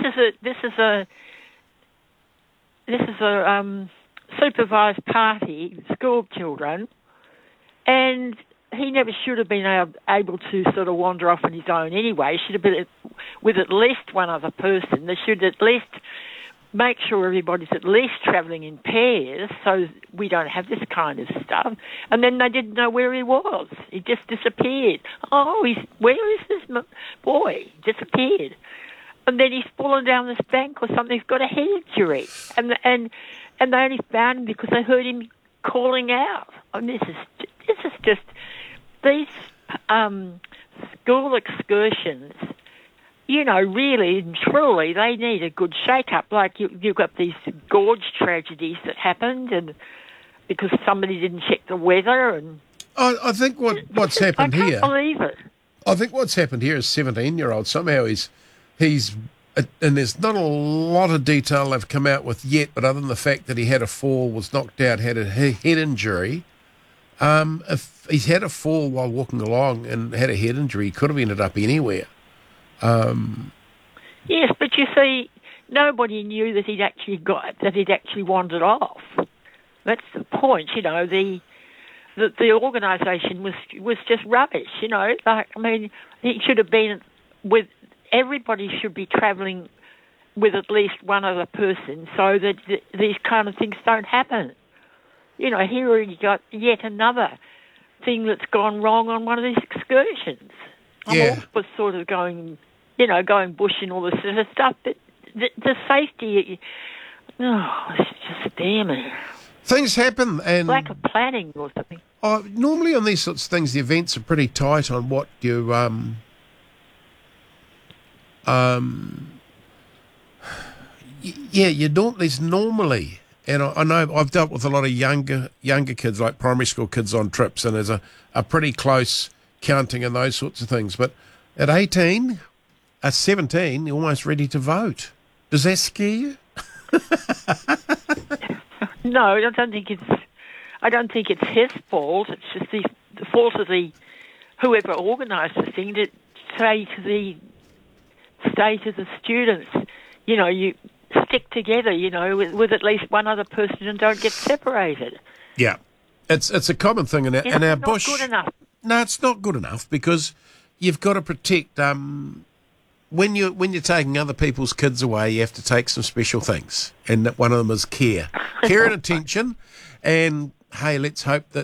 this is a supervised party, school children, and he never should have been able to sort of wander off on his own anyway. He should have been with at least one other person. They should at least make sure everybody's at least travelling in pairs so we don't have this kind of stuff. And then they didn't know where he was. He just disappeared. Oh, where is this boy? Disappeared. And then he's fallen down this bank or something. He's got a head injury. And they only found him because they heard him calling out. And this is just these school excursions. You know, really and truly, they need a good shake-up. Like you've got these gorge tragedies that happened, and because somebody didn't check the weather. And I think what's happened here. I can't believe it. I think what's happened here is 17-year-old. Somehow he's, and there's not a lot of detail they've come out with yet, but other than the fact that he had a fall, was knocked out, had a head injury. If he's had a fall while walking along and had a head injury, he could have ended up anywhere. Yes, but you see, nobody knew that he'd actually wandered off. That's the point, you know. The organisation was just rubbish, you know. Like, I mean, he should have been with. Everybody should be travelling with at least one other person so that these kind of things don't happen. You know, here you got yet another thing that's gone wrong on one of these excursions. I'm all for sort of going bush and all this sort of stuff, but the safety, it's just damning. Things happen, and lack of planning or something. Normally on these sorts of things, the events are pretty tight on what you there's normally, and I know I've dealt with a lot of younger kids, like primary school kids on trips, and there's a pretty close counting and those sorts of things. But at 18, at 17, you're almost ready to vote. Does that scare you? No, I don't think it's his fault. It's just the fault of whoever organised the thing to say to the students, you know, you stick together, you know, with at least one other person and don't get separated. Yeah, it's a common thing in our bush. It's not good enough. No, it's not good enough because you've got to protect. When you're taking other people's kids away, you have to take some special things, and one of them is care and attention. And hey, let's hope that.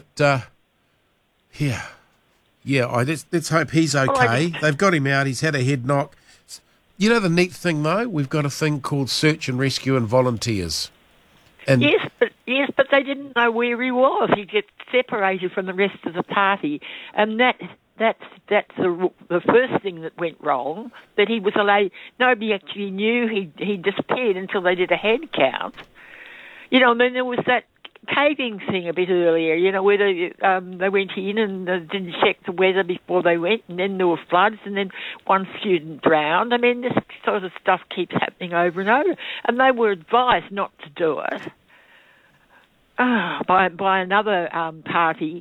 Let's hope he's okay. They've got him out. He's had a head knock. You know the neat thing though, we've got a thing called search and rescue and volunteers. And yes, but they didn't know where he was. He gets separated from the rest of the party, and that's the first thing that went wrong. That he was allowed. Nobody actually knew he disappeared until they did a head count. You know, and then there was that caving thing a bit earlier, you know, where they went in and didn't check the weather before they went, and then there were floods, and then one student drowned. I mean, this sort of stuff keeps happening over and over, and they were advised not to do it by another party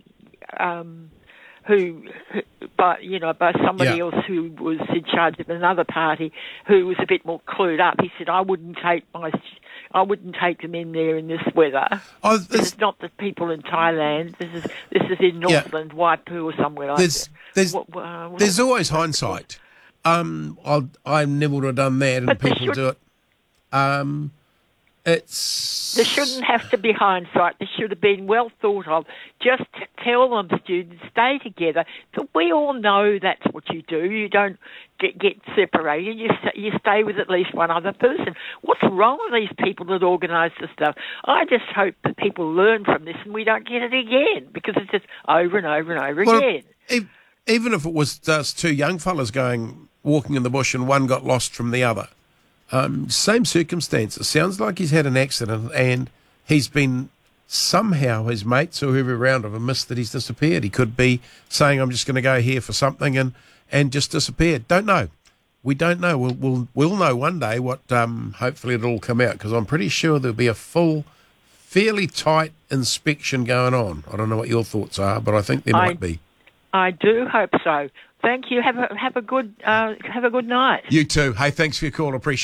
by somebody else who was in charge of another party who was a bit more clued up. He said, I wouldn't take them in there in this weather. This is not the people in Thailand. This is in Northland, Waipu or somewhere like that. There's always hindsight. I never would have done that, and people do it. There shouldn't have to be hindsight. There should have been well thought of. Just tell them, students, stay together. So we all know that's what you do. You don't get separated. You stay with at least one other person. What's wrong with these people that organise this stuff? I just hope that people learn from this and we don't get it again, because it's just over and over and over again. Even if it was just two young fellas walking in the bush and one got lost from the other. Same circumstances. Sounds like he's had an accident and he's been somehow, his mates or whoever around him have missed that he's disappeared. He could be saying, I'm just going to go here for something and just disappeared. Don't know. We don't know. We'll know one day what, hopefully it'll all come out, because I'm pretty sure there'll be a full, fairly tight inspection going on. I don't know what your thoughts are, but I think there might be. I do hope so. Thank you. Have a good night. You too. Hey, thanks for your call. Appreciate it.